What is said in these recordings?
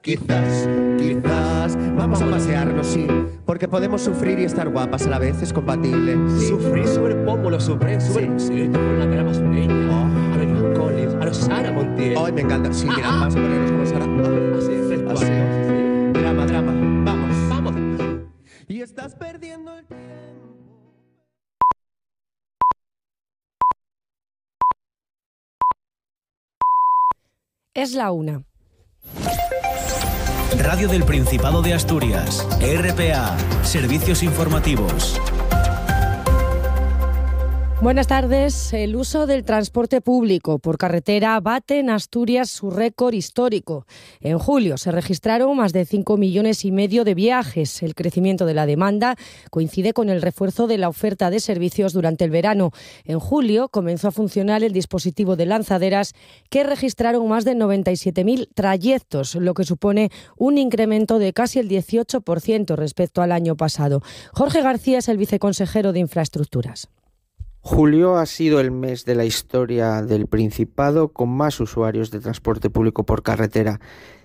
Quizás vamos a pasearnos, sí, porque podemos sufrir y estar guapas a la vez, es compatible. Sí. Sufrir sobre Pómulo, sufrir sobre... Sí, te pones la cara más pequeña. A ver, Collins, a los Sara Montiel. Ay, me encanta. Sí, mira, vamos a ponernos como Sara. Así. Drama. Vamos. Y estás perdiendo el tiempo. Es la 1. Radio del Principado de Asturias, RPA, Servicios Informativos. Buenas tardes. El uso del transporte público por carretera bate en Asturias su récord histórico. En julio se registraron más de 5,5 millones de viajes. El crecimiento de la demanda coincide con el refuerzo de la oferta de servicios durante el verano. En julio comenzó a funcionar el dispositivo de lanzaderas que registraron más de 97.000 trayectos, lo que supone un incremento de casi el 18% respecto al año pasado. Jorge García es el viceconsejero de Infraestructuras. Julio ha sido el mes de la historia del Principado con más usuarios de transporte público por carretera.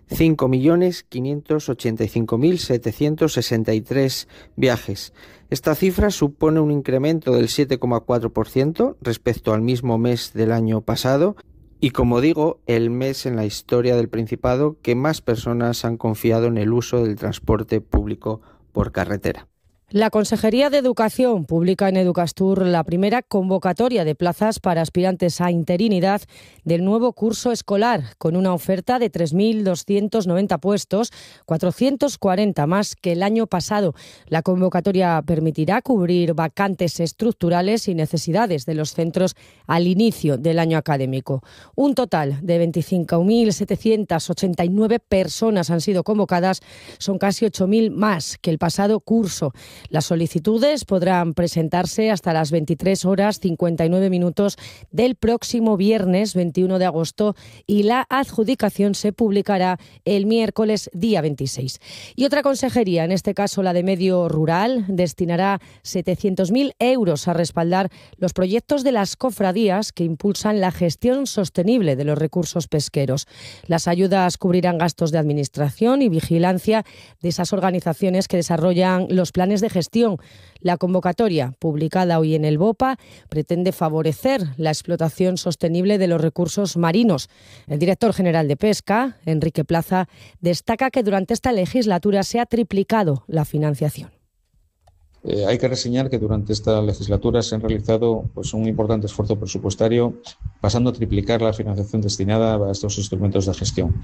5.585.763 viajes. Esta cifra supone un incremento del 7,4% respecto al mismo mes del año pasado y, como digo, el mes en la historia del Principado que más personas han confiado en el uso del transporte público por carretera. La Consejería de Educación publica en Educastur la primera convocatoria de plazas para aspirantes a interinidad del nuevo curso escolar, con una oferta de 3.290 puestos, 440 más que el año pasado. La convocatoria permitirá cubrir vacantes estructurales y necesidades de los centros al inicio del año académico. Un total de 25.789 personas han sido convocadas, son casi 8.000 más que el pasado curso. Las solicitudes podrán presentarse hasta las 23 horas 59 minutos del próximo viernes 21 de agosto y la adjudicación se publicará el miércoles día 26. Y otra consejería, en este caso la de Medio Rural, destinará 700.000 euros a respaldar los proyectos de las cofradías que impulsan la gestión sostenible de los recursos pesqueros. Las ayudas cubrirán gastos de administración y vigilancia de esas organizaciones que desarrollan los planes de gestión. La convocatoria, publicada hoy en el BOPA, pretende favorecer la explotación sostenible de los recursos marinos. El director general de Pesca, Enrique Plaza, destaca que durante esta legislatura se ha triplicado la financiación. Hay que reseñar que durante esta legislatura se han realizado un importante esfuerzo presupuestario, pasando a triplicar la financiación destinada a estos instrumentos de gestión.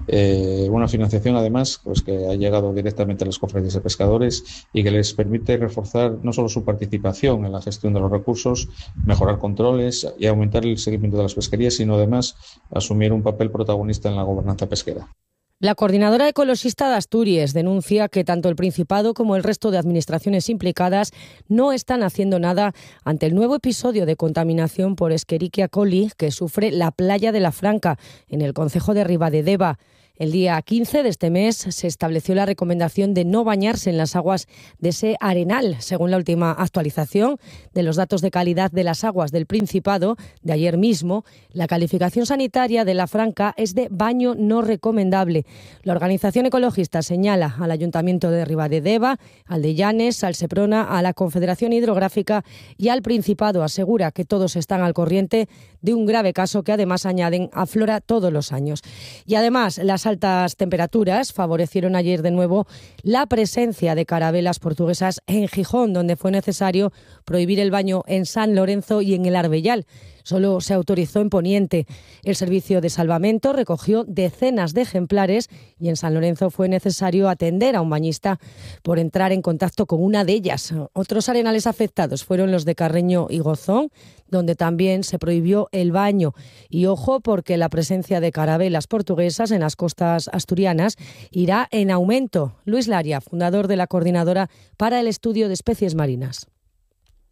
Una financiación, además, que ha llegado directamente a las cofradías de pescadores y que les permite reforzar no solo su participación en la gestión de los recursos, mejorar controles y aumentar el seguimiento de las pesquerías, sino además asumir un papel protagonista en la gobernanza pesquera. La coordinadora ecologista de Asturias denuncia que tanto el Principado como el resto de administraciones implicadas no están haciendo nada ante el nuevo episodio de contaminación por Escherichia coli que sufre la playa de la Franca, en el concejo de Ribadedeva. El día 15 de este mes se estableció la recomendación de no bañarse en las aguas de ese arenal. Según la última actualización de los datos de calidad de las aguas del Principado de ayer mismo, la calificación sanitaria de la Franca es de baño no recomendable. La organización ecologista señala al Ayuntamiento de Ribadedeva, al de Llanes, al Seprona, a la Confederación Hidrográfica y al Principado. Asegura que todos están al corriente de un grave caso que además añaden aflora todos los años. Y además las altas temperaturas favorecieron ayer de nuevo la presencia de carabelas portuguesas en Gijón, donde fue necesario prohibir el baño en San Lorenzo y en el Arbellal. Solo se autorizó en Poniente. El servicio de salvamento recogió decenas de ejemplares y en San Lorenzo fue necesario atender a un bañista por entrar en contacto con una de ellas. Otros arenales afectados fueron los de Carreño y Gozón, donde también se prohibió el baño. Y ojo, porque la presencia de carabelas portuguesas en las costas asturianas irá en aumento. Luis Laria, fundador de la Coordinadora para el Estudio de Especies Marinas.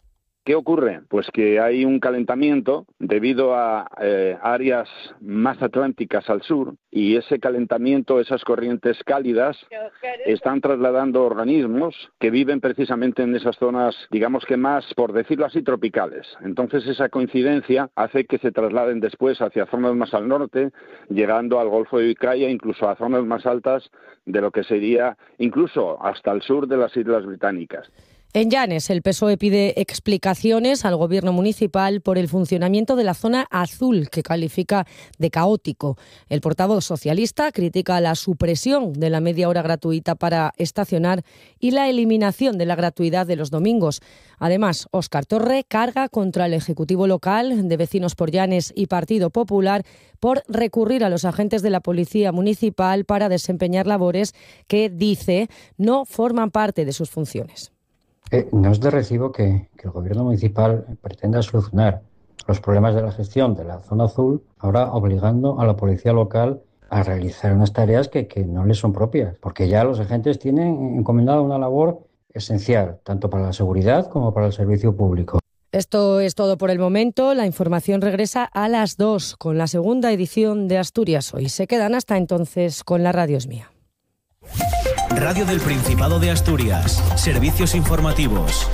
¿Qué ocurre? Pues que hay un calentamiento debido a áreas más atlánticas al sur, y ese calentamiento, esas corrientes cálidas, están trasladando organismos que viven precisamente en esas zonas, digamos que más, por decirlo así, tropicales. Entonces esa coincidencia hace que se trasladen después hacia zonas más al norte, llegando al Golfo de Vizcaya, incluso a zonas más altas de lo que sería incluso hasta el sur de las Islas Británicas. En Llanes, el PSOE pide explicaciones al gobierno municipal por el funcionamiento de la zona azul, que califica de caótico. El portavoz socialista critica la supresión de la media hora gratuita para estacionar y la eliminación de la gratuidad de los domingos. Además, Óscar Torre carga contra el Ejecutivo local de Vecinos por Llanes y Partido Popular por recurrir a los agentes de la Policía Municipal para desempeñar labores que, dice, no forman parte de sus funciones. No es de recibo que el gobierno municipal pretenda solucionar los problemas de la gestión de la zona azul, ahora obligando a la policía local a realizar unas tareas que no les son propias, porque ya los agentes tienen encomendada una labor esencial, tanto para la seguridad como para el servicio público. Esto es todo por el momento. La información regresa a las 2 con la segunda edición de Asturias Hoy. Se quedan hasta entonces con La Radio es Mía. Radio del Principado de Asturias. Servicios informativos.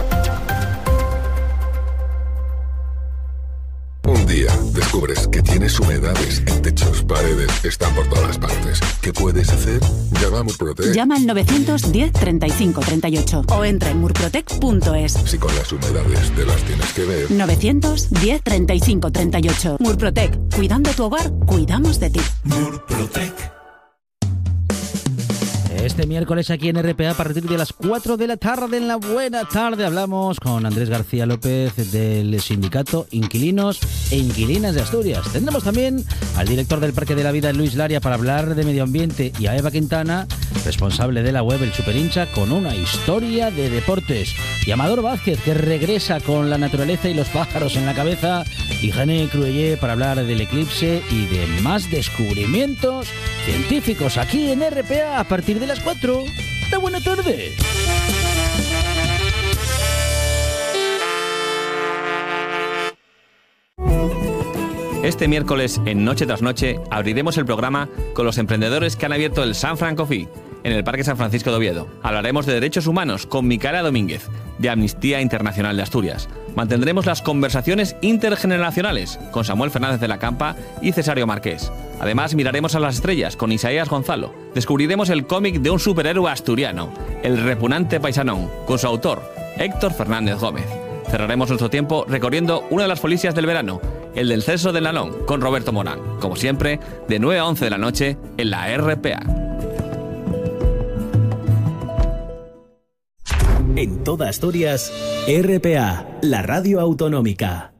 Un día descubres que tienes humedades en techos, paredes, están por todas partes. ¿Qué puedes hacer? Llama a Murprotec. Llama al 910 35 38 o entra en murprotec.es. Si con las humedades te las tienes que ver. 910 35 38. Murprotec. Cuidando tu hogar, cuidamos de ti. Murprotec. Este miércoles aquí en RPA, a partir de las 4 de la tarde, en la buena tarde, hablamos con Andrés García López del sindicato Inquilinos e Inquilinas de Asturias. Tendremos también al director del Parque de la Vida, Luis Laria, para hablar de medio ambiente, y a Eva Quintana, responsable de la web El Superhincha, con una historia de deportes. Y Amador Vázquez, que regresa con la naturaleza y los pájaros en la cabeza, y Jané Cruellé para hablar del eclipse y de más descubrimientos científicos aquí en RPA a partir de las 4. ¡De buena tarde! Este miércoles, en Noche tras Noche, abriremos el programa con los emprendedores que han abierto el San Fran Coffee en el Parque San Francisco de Oviedo. Hablaremos de derechos humanos con Micaela Domínguez, de Amnistía Internacional de Asturias. Mantendremos las conversaciones intergeneracionales con Samuel Fernández de la Campa y Cesario Marqués. Además, miraremos a las estrellas con Isaías Gonzalo. Descubriremos el cómic de un superhéroe asturiano, El repugnante paisanón, con su autor, Héctor Fernández Gómez. Cerraremos nuestro tiempo recorriendo una de las policias del verano, el del Censo del Nalón, con Roberto Morán. Como siempre, de 9 a 11 de la noche en la RPA. En toda Asturias, RPA, la radio autonómica.